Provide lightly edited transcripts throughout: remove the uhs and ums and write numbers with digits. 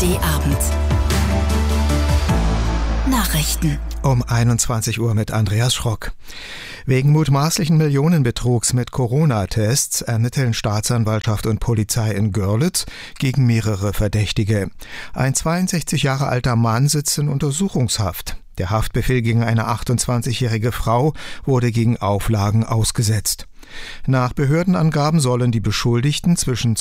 ARD-Abend. Nachrichten. Um 21 Uhr mit Andreas Schrock. Wegen mutmaßlichen Millionenbetrugs mit Corona-Tests ermitteln Staatsanwaltschaft und Polizei in Görlitz gegen mehrere Verdächtige. Ein 62 Jahre alter Mann sitzt in Untersuchungshaft. Der Haftbefehl gegen eine 28-jährige Frau wurde gegen Auflagen ausgesetzt. Nach Behördenangaben sollen die Beschuldigten zwischen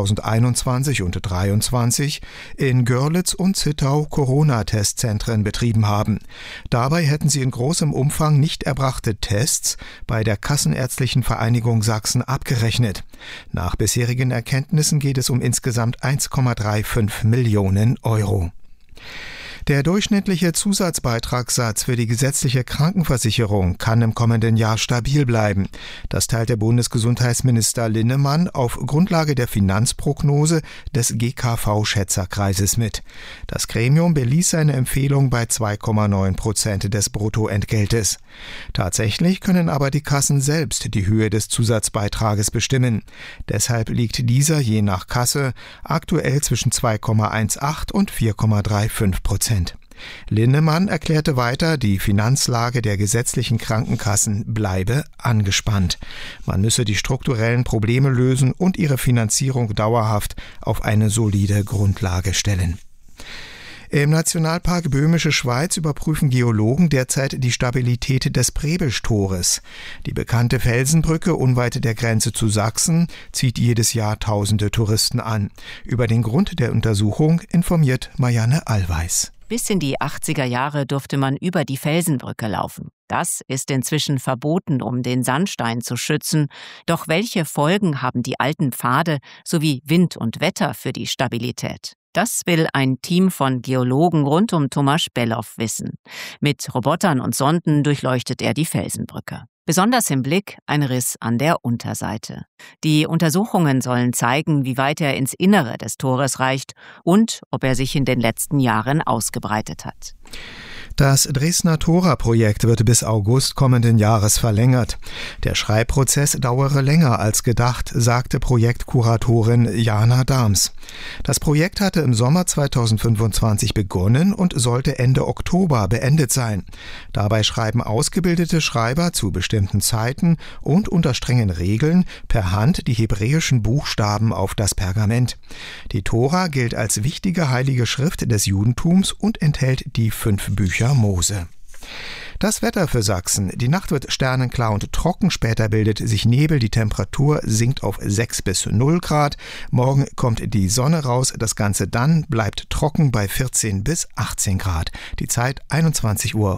2021 und 2023 in Görlitz und Zittau Corona-Testzentren betrieben haben. Dabei hätten sie in großem Umfang nicht erbrachte Tests bei der Kassenärztlichen Vereinigung Sachsen abgerechnet. Nach bisherigen Erkenntnissen geht es um insgesamt 1,35 Millionen Euro. Der durchschnittliche Zusatzbeitragssatz für die gesetzliche Krankenversicherung kann im kommenden Jahr stabil bleiben. Das teilte Bundesgesundheitsminister Linnemann auf Grundlage der Finanzprognose des GKV-Schätzerkreises mit. Das Gremium beließ seine Empfehlung bei 2,9% des Bruttoentgeltes. Tatsächlich können aber die Kassen selbst die Höhe des Zusatzbeitrages bestimmen. Deshalb liegt dieser je nach Kasse aktuell zwischen 2,18 und 4,35%. Linnemann erklärte weiter, die Finanzlage der gesetzlichen Krankenkassen bleibe angespannt. Man müsse die strukturellen Probleme lösen und ihre Finanzierung dauerhaft auf eine solide Grundlage stellen. Im Nationalpark Böhmische Schweiz überprüfen Geologen derzeit die Stabilität des Prebelstores. Die bekannte Felsenbrücke unweit der Grenze zu Sachsen zieht jedes Jahr tausende Touristen an. Über den Grund der Untersuchung informiert Marianne Allweis. Bis in die 80er Jahre durfte man über die Felsenbrücke laufen. Das ist inzwischen verboten, um den Sandstein zu schützen. Doch welche Folgen haben die alten Pfade sowie Wind und Wetter für die Stabilität? Das will ein Team von Geologen rund um Thomas Bellow wissen. Mit Robotern und Sonden durchleuchtet er die Felsenbrücke. Besonders im Blick ein Riss an der Unterseite. Die Untersuchungen sollen zeigen, wie weit er ins Innere des Tores reicht und ob er sich in den letzten Jahren ausgebreitet hat. Das Dresdner Tora-Projekt wird bis August kommenden Jahres verlängert. Der Schreibprozess dauere länger als gedacht, sagte Projektkuratorin Jana Dahms. Das Projekt hatte im Sommer 2025 begonnen und sollte Ende Oktober beendet sein. Dabei schreiben ausgebildete Schreiber zu bestimmten Zeiten und unter strengen Regeln per Hand die hebräischen Buchstaben auf das Pergament. Die Tora gilt als wichtige heilige Schrift des Judentums und enthält die 5 Bücher Mose. Das Wetter für Sachsen. Die Nacht wird sternenklar und trocken. Später bildet sich Nebel. Die Temperatur sinkt auf 6 bis 0 Grad. Morgen kommt die Sonne raus. Das Ganze dann bleibt trocken bei 14 bis 18 Grad. Die Zeit 21:03 Uhr.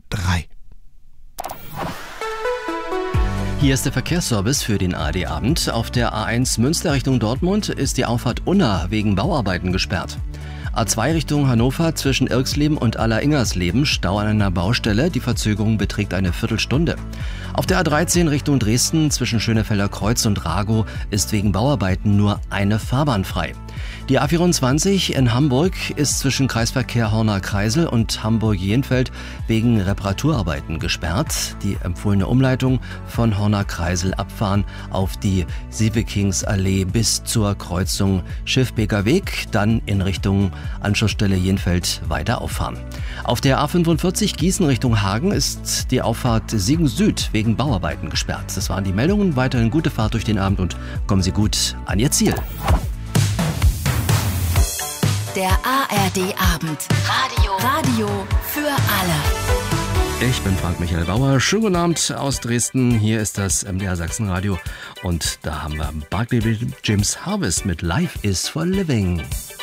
Hier ist der Verkehrsservice für den ARD-Abend. Auf der A1 Münster Richtung Dortmund ist die Auffahrt Unna wegen Bauarbeiten gesperrt. A2 Richtung Hannover zwischen Irxleben und Aller-Ingersleben, Stau an einer Baustelle. Die Verzögerung beträgt eine Viertelstunde. Auf der A13 Richtung Dresden zwischen Schönefelder Kreuz und Ragow ist wegen Bauarbeiten nur eine Fahrbahn frei. Die A24 in Hamburg ist zwischen Kreisverkehr Horner-Kreisel und Hamburg-Jenfeld wegen Reparaturarbeiten gesperrt. Die empfohlene Umleitung von Horner-Kreisel abfahren auf die Sievekingsallee bis zur Kreuzung Schiffbeker Weg, dann in Richtung Anschlussstelle Jenfeld weiter auffahren. Auf der A45 Gießen Richtung Hagen ist die Auffahrt Siegen Süd wegen Bauarbeiten gesperrt. Das waren die Meldungen. Weiterhin gute Fahrt durch den Abend und kommen Sie gut an Ihr Ziel. Der ARD-Abend. Radio für alle. Ich bin Frank-Michael Bauer. Schönen guten Abend aus Dresden. Hier ist das MDR Sachsenradio. Und da haben wir Barclay James Harvest mit Life is for Living.